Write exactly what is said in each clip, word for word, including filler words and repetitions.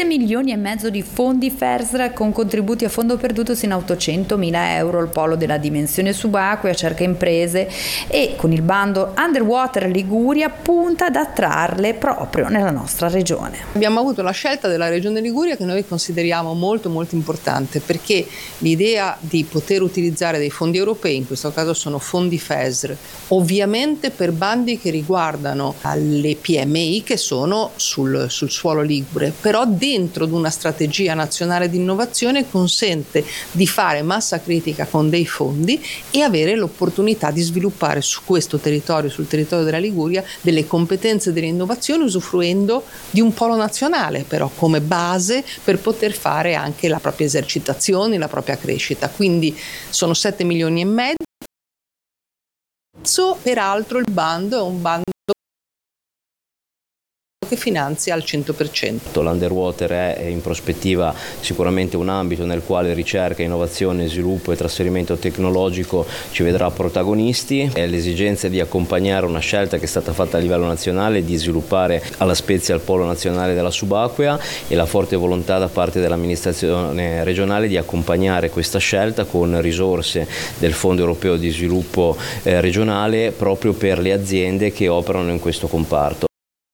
sette milioni e mezzo di fondi F E S R con contributi a fondo perduto sino a ottocentomila euro. Il polo della dimensione subacquea cerca imprese e con il bando Underwater Liguria punta ad attrarle proprio nella nostra regione. Abbiamo avuto la scelta della regione Liguria che noi consideriamo molto molto importante, perché l'idea di poter utilizzare dei fondi europei, in questo caso sono fondi F E S R, ovviamente per bandi che riguardano le P M I che sono sul, sul suolo ligure, però dentro di una strategia nazionale di innovazione consente di fare massa critica con dei fondi e avere l'opportunità di sviluppare su questo territorio, sul territorio della Liguria, delle competenze delle innovazioni, usufruendo di un polo nazionale però come base per poter fare anche la propria esercitazione, la propria crescita. Quindi sono sette milioni e mezzo. Peraltro il bando è un bando che finanzia al cento per cento. L'Underwater è in prospettiva sicuramente un ambito nel quale ricerca, innovazione, sviluppo e trasferimento tecnologico ci vedrà protagonisti. È l'esigenza di accompagnare una scelta che è stata fatta a livello nazionale di sviluppare alla Spezia il polo nazionale della subacquea e la forte volontà da parte dell'amministrazione regionale di accompagnare questa scelta con risorse del Fondo Europeo di Sviluppo eh, regionale proprio per le aziende che operano in questo comparto.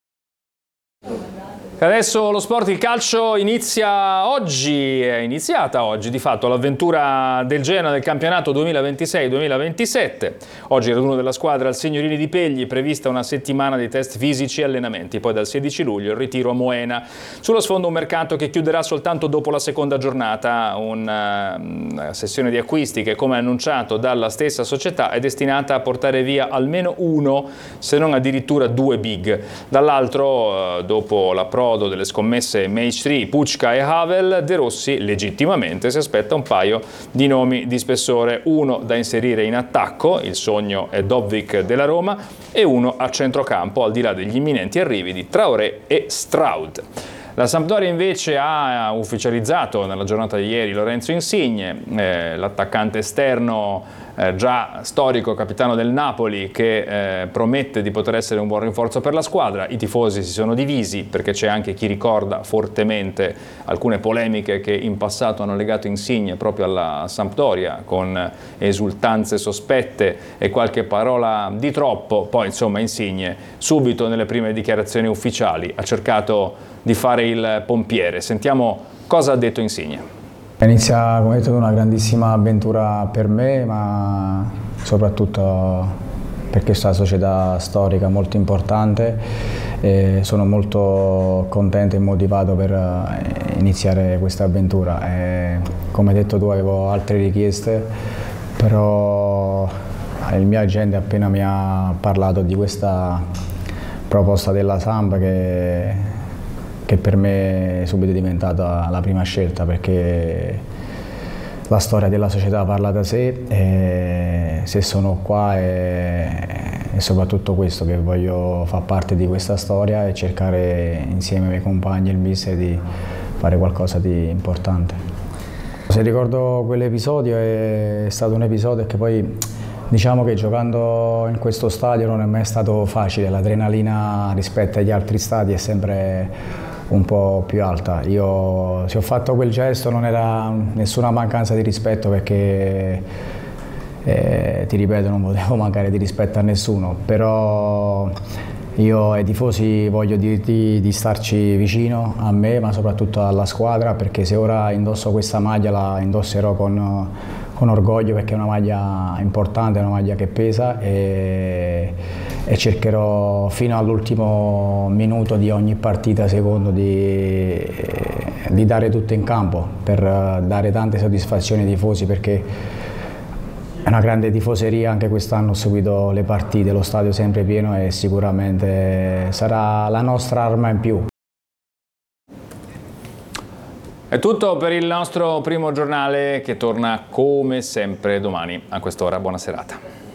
Adesso lo sport, il calcio inizia oggi, è iniziata oggi di fatto l'avventura del Genoa del campionato duemilaventisei duemilaventisette. Oggi il raduno della squadra al Signorini di Pegli, prevista una settimana di test fisici e allenamenti, poi dal sedici luglio il ritiro a Moena. Sullo sfondo un mercato che chiuderà soltanto dopo la seconda giornata, una, una sessione di acquisti che, come annunciato dalla stessa società, è destinata a portare via almeno uno, se non addirittura due big. Dall'altro, dopo la prova delle scommesse Maestri, Pucca e Havel, De Rossi legittimamente si aspetta un paio di nomi di spessore, uno da inserire in attacco, il sogno è Dovvik della Roma, e uno a centrocampo, al di là degli imminenti arrivi di Traoré e Stroud. La Sampdoria invece ha ufficializzato nella giornata di ieri Lorenzo Insigne, eh, l'attaccante esterno eh, già storico capitano del Napoli, che eh, promette di poter essere un buon rinforzo per la squadra. I tifosi si sono divisi perché c'è anche chi ricorda fortemente alcune polemiche che in passato hanno legato Insigne proprio alla Sampdoria, con esultanze sospette e qualche parola di troppo. Poi insomma Insigne subito nelle prime dichiarazioni ufficiali ha cercato di fare il pompiere. Sentiamo cosa ha detto Insigne. Inizia, come detto, una grandissima avventura per me, ma soprattutto per questa società storica molto importante. E sono molto contento e motivato per iniziare questa avventura. E, come hai detto tu, avevo altre richieste, però il mio agente appena mi ha parlato di questa proposta della Samp, che che per me è subito diventata la prima scelta, perché la storia della società parla da sé e se sono qua è, è soprattutto questo, che voglio far parte di questa storia e cercare insieme ai miei compagni e il mister di fare qualcosa di importante. Se ricordo quell'episodio, è stato un episodio che poi, diciamo che giocando in questo stadio non è mai stato facile, l'adrenalina rispetto agli altri stadi è sempre un po' più alta. Io, se ho fatto quel gesto, non era nessuna mancanza di rispetto, perché eh, ti ripeto, non potevo mancare di rispetto a nessuno, però io ai tifosi voglio dirti di starci vicino a me, ma soprattutto alla squadra, perché se ora indosso questa maglia la indosserò con, con orgoglio, perché è una maglia importante, è una maglia che pesa, e, e cercherò fino all'ultimo minuto di ogni partita, secondo, di, di dare tutto in campo per dare tante soddisfazioni ai tifosi, perché è una grande tifoseria. Anche quest'anno ho seguito le partite, lo stadio è sempre pieno e sicuramente sarà la nostra arma in più. È tutto per il nostro primo giornale, che torna come sempre domani a quest'ora. Buona serata.